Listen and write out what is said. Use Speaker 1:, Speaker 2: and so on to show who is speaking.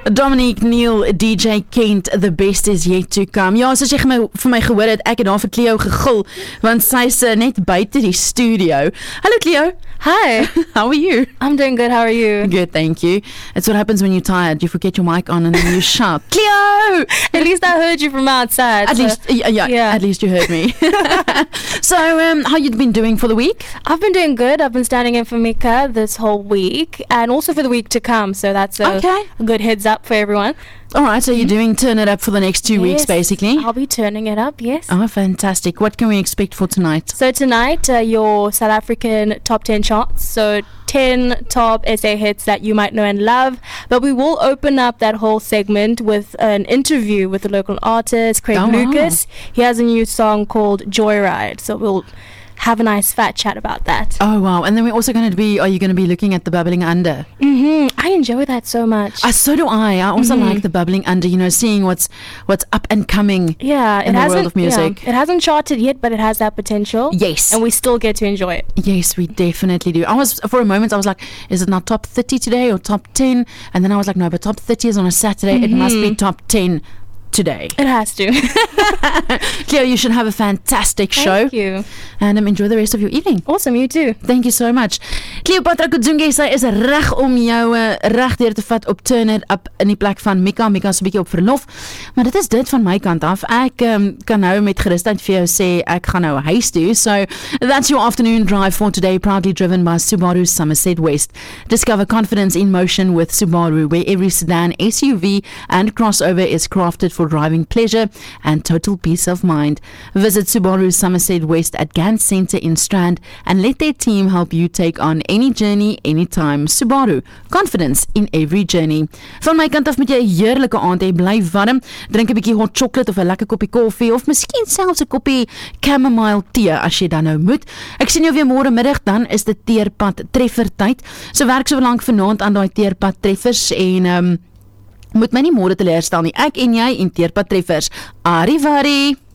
Speaker 1: Dominique Neil, DJ Kent, the best is yet to come. Ja, soos jy vir my gehoor het, ek het daar vir Cleo gegil, want sy's net buite die studio. Hallo Cleo.
Speaker 2: Hi.
Speaker 1: How are you?
Speaker 2: I'm doing good. How are you?
Speaker 1: Good, thank you. It's what happens when you're tired. You forget your mic on and then you shout, Cleo!
Speaker 2: At least I heard you from outside.
Speaker 1: At least, yeah, at least you heard me. So, how you been doing for the week?
Speaker 2: I've been doing good. I've been standing in for Mika this whole week and also for the week to come. So that's a good heads up for everyone.
Speaker 1: All right, so you're doing Turn It Up for the next 2 weeks, basically?
Speaker 2: I'll be turning it up, yes.
Speaker 1: Oh, fantastic. What can we expect for tonight?
Speaker 2: So tonight, your South African top 10 charts. So 10 top SA hits that you might know and love. But we will open up that whole segment with an interview with the local artist, Craig Lucas. He has a new song called Joyride. So we'll have a nice fat chat about that.
Speaker 1: Oh, wow. And then we're also going to be, are you going to be looking at the Bubbling Under?
Speaker 2: I enjoy that so much.
Speaker 1: So do I. I also like the Bubbling Under, you know, seeing what's up and coming in the world of music.
Speaker 2: It hasn't charted yet, but it has that potential.
Speaker 1: Yes.
Speaker 2: And we still get to enjoy it.
Speaker 1: Yes, we definitely do. For a moment, I was like, is it not top 30 today or top 10? And then I was like, no, but top 30 is on a Saturday. It must be top 10 today.
Speaker 2: It has to.
Speaker 1: Cleo, you should have a fantastic show.
Speaker 2: Thank you.
Speaker 1: And enjoy the rest of your evening.
Speaker 2: Awesome, you too.
Speaker 1: Thank you so much. Cleopatra Kudzunge, sy is reg om jou reg deur te vat op Turn It Up in die plek van Mika. Mika is 'n bietjie op verlof. Maar dit is dit van my kant af. Ek kan nou met gerusheid vir jou sê ek gaan nou huis toe. So that's your afternoon drive for today, proudly driven by Subaru Somerset West. Discover confidence in motion with Subaru, where every sedan, SUV and crossover is crafted for driving pleasure and total peace of mind. Visit Subaru Somerset West at Gant Centre in Strand and let their team help you take on any journey, anytime. Subaru, confidence in every journey. Van my kant af met jy 'n heerlike aand hê, bly warm, drink 'n bietjie hot chocolate of 'n lekker koppie koffie of miskien selfs 'n koppie chamomile tee as jy dan nou moet. Ek sien jou weer môre middag, dan is dit teerpad treffertyd. So werk so lank vanaand aan daai teerpad treffers en moet my nie môre teleurstel nie. Ek en jy en teerpad treffers. Arrivari!